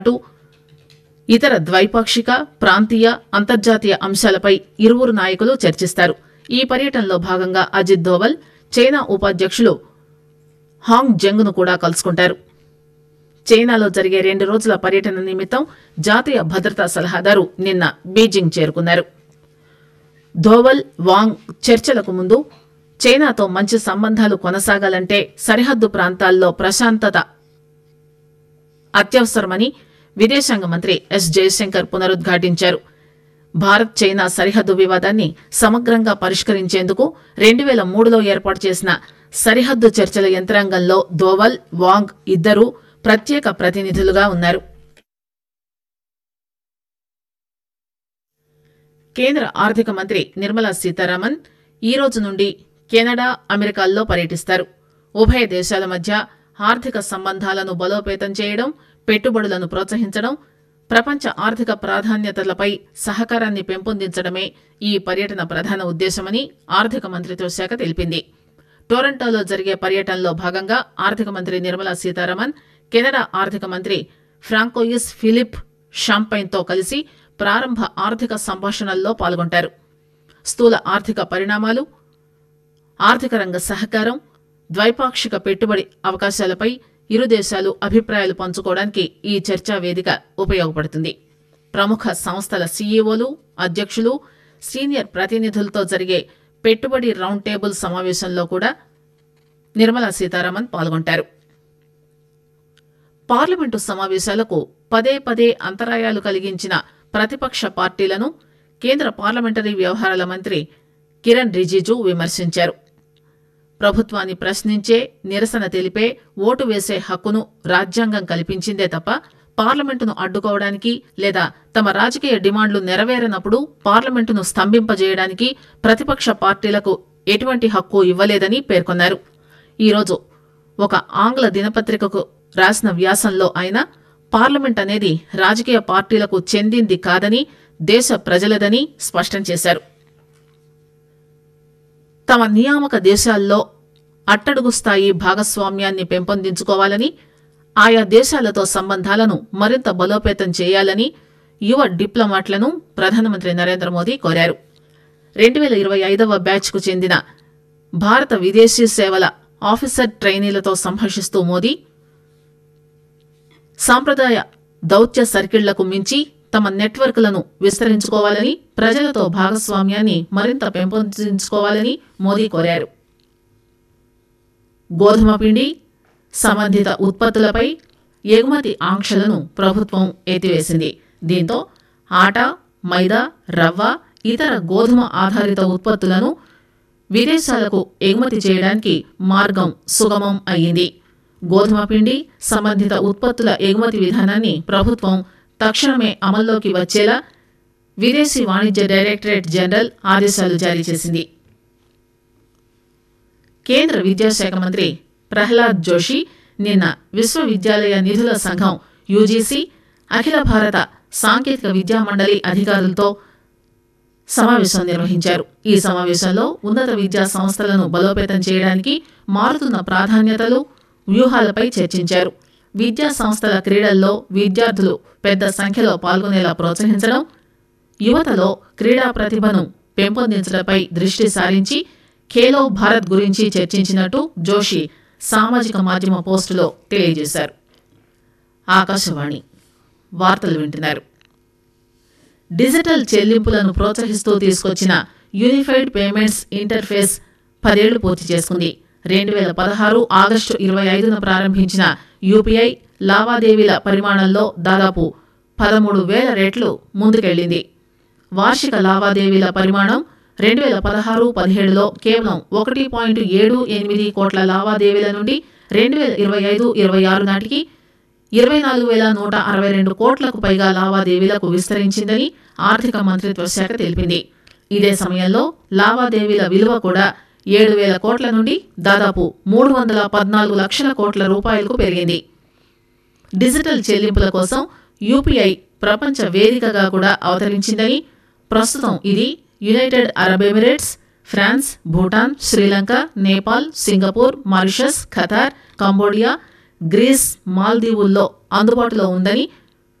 ఇతర ద్వైపాక్షిక, ప్రాంతీయ, అంతర్జాతీయ అంశాలపై ఇరువురు నాయకులు చర్చిస్తారు. ఈ పర్యటనలో భాగంగా అజిత్ దోవల్ చైనా ఉపాధ్యక్షులు హాంగ్ జంగ్ ను కూడా కలుసుకుంటారు. చైనాలో జరిగే 2 రోజుల పర్యటన నిమిత్తం జాతీయ భద్రతా సలహాదారు నిన్న బీజింగ్ చేరుకున్నారు. దోవల్, వాంగ్ చర్చలకు ముందు చైనాతో మంచి సంబంధాలు కొనసాగాలంటే సరిహద్దు ప్రాంతాల్లో ప్రశాంతత అత్యవసరమని విదేశాంగ మంత్రి ఎస్ జయశంకర్ పునరుద్ఘాటించారు. భారత్ చైనా సరిహద్దు వివాదాన్ని సమగ్రంగా పరిష్కరించేందుకు 2003లో ఏర్పాటు చేసిన సరిహద్దు చర్చల యంత్రాంగంలో దోవల్, వాంగ్ ఇద్దరూ ప్రత్యేక ప్రతినిధులుగా ఉన్నారు. కేంద్ర ఆర్థిక మంత్రి నిర్మలా సీతారామన్ ఈ రోజు నుండి కెనడా, అమెరికాల్లో పర్యటిస్తారు. ఉభయ దేశాల మధ్య ఆర్థిక సంబంధాలను బలోపేతం చేయడం, పెట్టుబడులను ప్రోత్సహించడం, ప్రపంచ ఆర్థిక ప్రాధాన్యతలపై సహకారాన్ని పెంపొందించడమే ఈ పర్యటన ప్రధాన ఉద్దేశమని ఆర్థిక మంత్రిత్వ శాఖ తెలిపింది. టొరంటోలో జరిగే పర్యటనలో భాగంగా ఆర్థిక మంత్రి నిర్మలా సీతారామన్ కెనడా ఆర్థిక మంత్రి ఫ్రాంకోయిస్ ఫిలిప్ షాంపైన్తో కలిసి ప్రారంభ ఆర్థిక సంభాషణల్లో పాల్గొంటారు. స్థూల ఆర్థిక పరిణామాలు, ఆర్థిక రంగ సహకారం, ద్వైపాక్షిక పెట్టుబడి అవకాశాలపై ఇరు దేశాలు అభిప్రాయాలు పంచుకోవడానికి ఈ చర్చా వేదిక ఉపయోగపడుతుంది. ప్రముఖ సంస్థల సీఈఓలు, అధ్యక్షులు, సీనియర్ ప్రతినిధులతో జరిగే పెట్టుబడి రౌండ్ టేబుల్ సమావేశంలో కూడా నిర్మలా సీతారామన్ పాల్గొంటారు. పార్లమెంటు సమావేశాలకు పదే అంతరాయాలు కలిగించిన ప్రతిపక్ష పార్టీలను కేంద్ర పార్లమెంటరీ వ్యవహారాల మంత్రి కిరణ్ రిజిజు విమర్శించారు. ప్రభుత్వాన్ని ప్రశ్నించే, నిరసన తెలిపే, ఓటు వేసే హక్కును రాజ్యాంగం కల్పించిందే తప్ప పార్లమెంటును అడ్డుకోవడానికి లేదా తమ రాజకీయ డిమాండ్లు నెరవేరనప్పుడు పార్లమెంటును స్తంభింపజేయడానికి ప్రతిపక్ష పార్టీలకు ఎటువంటి హక్కు ఇవ్వలేదని పేర్కొన్నారు. ఈరోజు ఒక ఆంగ్ల దినపత్రికకు రాసిన వ్యాసంలో ఆయన పార్లమెంట్ అనేది రాజకీయ పార్టీలకు చెందింది కాదని, దేశ ప్రజలదని స్పష్టం చేశారు. తమ నియామక దేశాల్లో అట్టడుగు స్థాయి భాగస్వామ్యాన్ని పెంపొందించుకోవాలని, ఆయా దేశాలతో సంబంధాలను మరింత బలోపేతం చేయాలని యువ డిప్లొమాట్లను ప్రధానమంత్రి నరేంద్ర మోదీ కోరారు. 2025వ బ్యాచ్కు చెందిన భారత విదేశీ సేవల ఆఫీసర్ ట్రైనీలతో సంభాషిస్తూ మోదీ సాంప్రదాయ దౌత్య సర్కిళ్లకు మించి తమ నెట్వర్క్లను విస్తరించుకోవాలని, ప్రజలతో భాగస్వామ్యాన్ని మరింత పెంపొందించుకోవాలని మోదీ కోరారు. గోధుమ పిండి, సంబంధిత ఉత్పత్తులపై ఎగుమతి ఆంక్షలను ప్రభుత్వం ఎత్తివేసింది. దీంతో ఆట, మైదా, రవ్వ, ఇతర గోధుమ ఆధారిత ఉత్పత్తులను విదేశాలకు ఎగుమతి చేయడానికి మార్గం సుగమం అయ్యింది. గోధుమ పిండి, సంబంధిత ఉత్పత్తుల ఎగుమతి విధానాన్ని ప్రభుత్వం తక్షణమే అమల్లోకి వచ్చేలా విదేశీ వాణిజ్య డైరెక్టరేట్ జనరల్ ఆదేశాలు జారీ చేసింది. కేంద్ర విద్యాశాఖ మంత్రి ప్రహ్లాద్ జోషి నిన్న విశ్వవిద్యాలయ నిధుల సంఘం యూజీసీ, అఖిల భారత సాంకేతిక విద్యా మండలి అధికారులతో సమావేశం నిర్వహించారు. ఈ సమావేశంలో ఉన్నత విద్యా సంస్థలను బలోపేతం చేయడానికి మారుతున్న ప్రాధాన్యతలు, వ్యూహాలపై చర్చించారు. విద్యా సంస్థల క్రీడల్లో విద్యార్థులు పెద్ద సంఖ్యలో పాల్గొనేలా ప్రోత్సహించడం, యువతలో క్రీడా ప్రతిభను పెంపొందించడంపై దృష్టి సారించి ఖేలో భారత్ గురించి చర్చించినట్టు జోషి సామాజిక మాధ్యమ పోస్టులో తెలియజేశారు. ఆకాశవాణి వార్తలు వింటున్నారు. డిజిటల్ చెల్లింపులను ప్రోత్సహిస్తూ తీసుకొచ్చిన యూనిఫైడ్ పేమెంట్స్ ఇంటర్ఫేస్ 10 ఏళ్లు పూర్తి చేసుకుంది. 2016 ఆగస్టు 25న ప్రారంభించిన యూపీఐ లావాదేవీల పరిమాణంలో దాదాపు 13,000 రెట్లు ముందుకెళ్లింది. వార్షిక లావాదేవీల పరిమాణం 2016-17లో కేవలం 1.78 కోట్ల లావాదేవీల నుండి 2025-26 నాటికి 24,162 కోట్లకు పైగా లావాదేవీలకు విస్తరించిందని ఆర్థిక మంత్రిత్వ శాఖ తెలిపింది. ఇదే సమయంలో లావాదేవీల విలువ కూడా 7,000 కోట్ల నుండి దాదాపు 314 లక్షల కోట్ల రూపాయలకు పెరిగింది. డిజిటల్ చెల్లింపుల కోసం యూపీఐ ప్రపంచ వేదికగా కూడా అవతరించిందని, ప్రస్తుతం ఇది United Arab Emirates, France, Bhutan, Sri Lanka, Nepal, Singapore, Mauritius, Qatar, Cambodia, grace, మాల్దీవుల్లో అందుబాటులో ఉందని